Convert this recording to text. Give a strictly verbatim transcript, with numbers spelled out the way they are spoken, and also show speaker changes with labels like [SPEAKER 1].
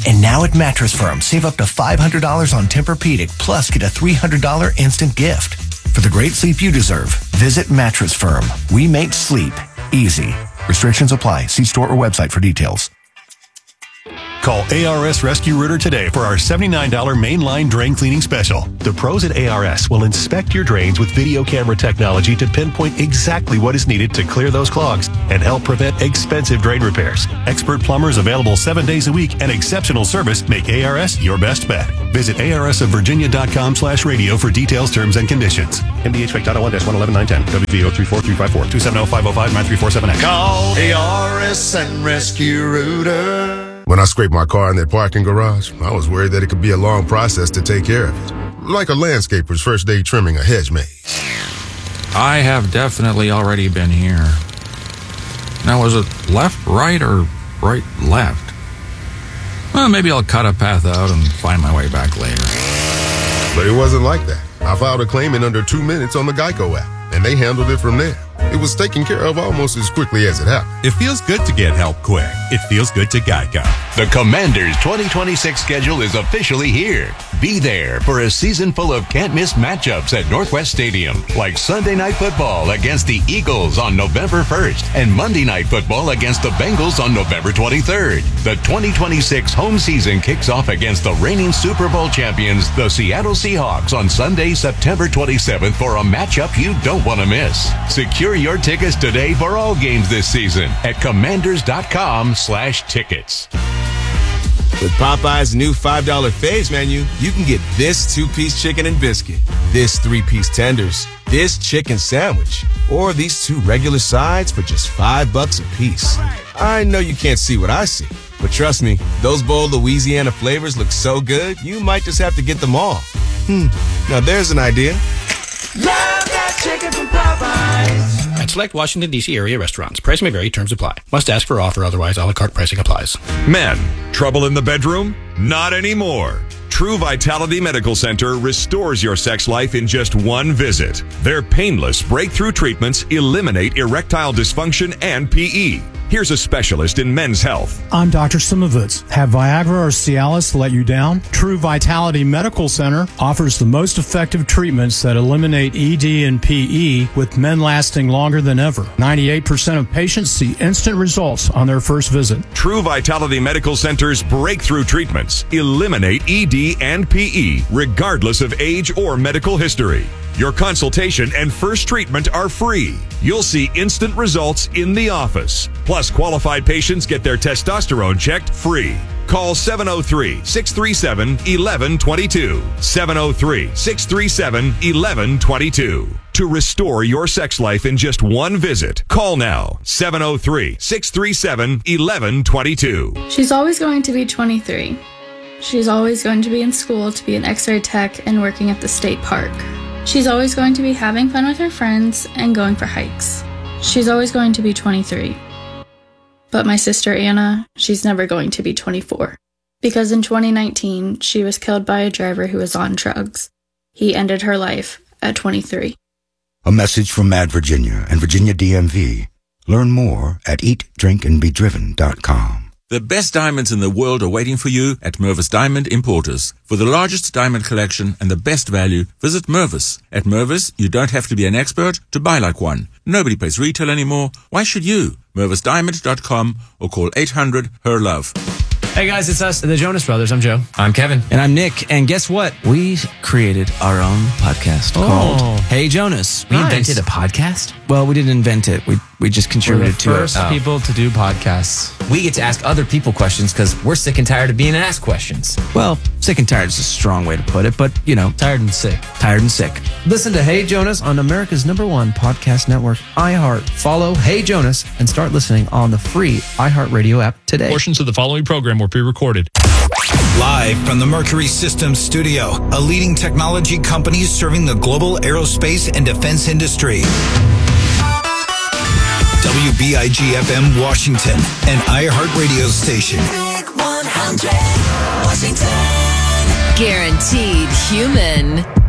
[SPEAKER 1] And now at Mattress Firm, save up to five hundred dollars on Tempur-Pedic, plus get a three hundred dollars instant gift. For the great sleep you deserve, visit Mattress Firm. We make sleep easy. Restrictions apply. See store or website for details.
[SPEAKER 2] Call A R S Rescue Rooter today for our seventy-nine dollars mainline drain cleaning special. The pros at A R S will inspect your drains with video camera technology to pinpoint exactly what is needed to clear those clogs and help prevent expensive drain repairs. Expert plumbers available seven days a week and exceptional service make A R S your best bet. Visit A R S of Virginia dot com slash radio for details, terms, and conditions. M D H Spec Title one dash one eleven nine ten. W V O three four three five four. two seven zero five zero five nine three four seven X.
[SPEAKER 3] Call A R S and Rescue Rooter.
[SPEAKER 4] When I scraped my car in that parking garage, I was worried that it could be a long process to take care of it. Like a landscaper's first day trimming a hedge maze.
[SPEAKER 5] I have definitely already been here. Now, was it left, right, or right, left? Well, maybe I'll cut a path out and find my way back later.
[SPEAKER 4] But it wasn't like that. I filed a claim in under two minutes on the Geico app, and they handled it from there. It was taken care of almost as quickly as it happened.
[SPEAKER 6] It feels good to get help quick. It feels good to Geico.
[SPEAKER 7] The Commanders twenty twenty-six schedule is officially here. Be there for a season full of can't-miss matchups at Northwest Stadium, like Sunday Night Football against the Eagles on November first and Monday Night Football against the Bengals on November twenty-third. The twenty twenty-six home season kicks off against the reigning Super Bowl champions, the Seattle Seahawks, on Sunday, September twenty-seventh for a matchup you don't want to miss. Secure your tickets today for all games this season at commanders dot com slash tickets.
[SPEAKER 8] With Popeye's new five dollar Faves menu, you can get this two-piece chicken and biscuit, this three-piece tenders, this chicken sandwich, or these two regular sides for just five bucks a piece. I know you can't see what I see, but trust me, those bold Louisiana flavors look so good, you might just have to get them all. Hmm, now there's an idea.
[SPEAKER 9] Love that chicken from Popeyes. At select Washington, D C area restaurants. Price may vary. Terms apply. Must ask for offer. Otherwise, a la carte pricing applies.
[SPEAKER 6] Men, trouble in the bedroom? Not anymore. True Vitality Medical Center restores your sex life in just one visit. Their painless breakthrough treatments eliminate erectile dysfunction and P E. Here's a specialist in men's health.
[SPEAKER 10] I'm Doctor Simovitz. Have Viagra or Cialis let you down? True Vitality Medical Center offers the most effective treatments that eliminate E D and P E, with men lasting longer than ever. ninety-eight percent of patients see instant results on their first visit.
[SPEAKER 6] True Vitality Medical Center's breakthrough treatments eliminate E D and P E, regardless of age or medical history. Your consultation and first treatment are free. You'll see instant results in the office. Plus, qualified patients get their testosterone checked free. Call seven oh three, six three seven, one one two two. seven oh three, six three seven, one one two two. To restore your sex life in just one visit, call now. seven oh three, six three seven, one one two two.
[SPEAKER 11] She's always going to be twenty-three. She's always going to be in school to be an X-ray tech and working at the state park. She's always going to be having fun with her friends and going for hikes. She's always going to be twenty-three. But my sister Anna, she's never going to be twenty-four. Because in twenty nineteen, she was killed by a driver who was on drugs. He ended her life at twenty-three.
[SPEAKER 12] A message from Mad Virginia and Virginia D M V. Learn more at eat drink and be driven dot com.
[SPEAKER 5] The best diamonds in the world are waiting for you at Mervis Diamond Importers. For the largest diamond collection and the best value, visit Mervis. At Mervis, you don't have to be an expert to buy like one. Nobody pays retail anymore. Why should you? Mervis Diamond dot com or call eight hundred, H E R LOVE.
[SPEAKER 13] Hey guys, it's us, the Jonas Brothers. I'm Joe.
[SPEAKER 14] I'm Kevin.
[SPEAKER 13] And I'm Nick. And guess what? We created our own podcast oh. called Hey Jonas.
[SPEAKER 14] We
[SPEAKER 13] nice.
[SPEAKER 14] invented a podcast?
[SPEAKER 13] Well, we didn't invent it. We we just contributed
[SPEAKER 14] We're the
[SPEAKER 13] to
[SPEAKER 14] first
[SPEAKER 13] it.
[SPEAKER 14] First people
[SPEAKER 13] oh.
[SPEAKER 14] to do podcasts. We get to ask other people questions because we're sick and tired of being asked questions.
[SPEAKER 13] Well, sick and tired is a strong way to put it, but, you know.
[SPEAKER 14] Tired and sick.
[SPEAKER 13] Tired and sick.
[SPEAKER 14] Listen to Hey Jonas on America's number one podcast network, iHeart. Follow Hey Jonas and start listening on the free iHeartRadio app today.
[SPEAKER 15] Portions of the following program were pre-recorded.
[SPEAKER 16] Live from the Mercury Systems studio, a leading technology company serving the global aerospace and defense industry. W B I G F M Washington, an iHeart radio station.
[SPEAKER 9] Big one hundred, Washington.
[SPEAKER 17] Guaranteed human.